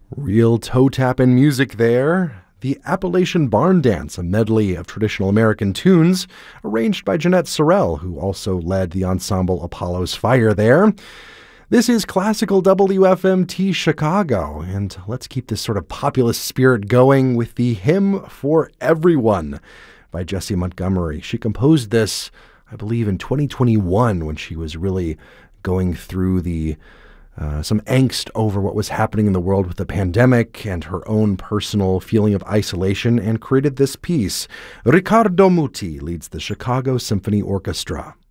Real toe-tapping music there. The Appalachian Barn Dance, a medley of traditional American tunes, arranged by Jeanette Sorrell, who also led the ensemble Apollo's Fire there. This is classical WFMT Chicago, and let's keep this sort of populist spirit going with the Hymn for Everyone by Jessie Montgomery. She composed this, I believe, in 2021 when she was really going through some angst over what was happening in the world with the pandemic and her own personal feeling of isolation, and created this piece. Riccardo Muti leads the Chicago Symphony Orchestra.